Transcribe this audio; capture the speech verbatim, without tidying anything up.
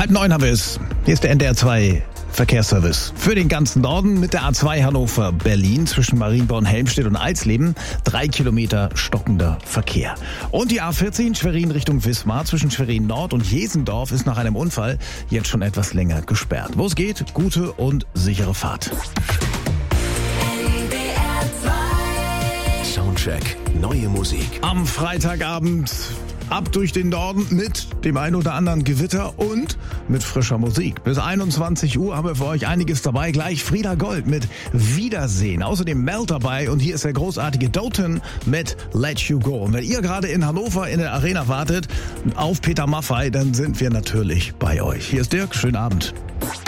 Halb neun haben wir es. Hier ist der N D R zwei Verkehrsservice für den ganzen Norden mit der A zwei Hannover-Berlin zwischen Marienborn-Helmstedt und Alsleben. Drei Kilometer stockender Verkehr. Und die A vierzehn Schwerin Richtung Wismar zwischen Schwerin Nord und Jesendorf ist nach einem Unfall jetzt schon etwas länger gesperrt. Wo es geht, gute und sichere Fahrt. Soundcheck, neue Musik. Am Freitagabend ab durch den Norden mit dem ein oder anderen Gewitter und mit frischer Musik. Bis einundzwanzig Uhr haben wir für euch einiges dabei. Gleich Frieda Gold mit Wiedersehen. Außerdem Mel dabei und hier ist der großartige Doten mit Let You Go. Und wenn ihr gerade in Hannover in der Arena wartet auf Peter Maffay, dann sind wir natürlich bei euch. Hier ist Dirk, schönen Abend.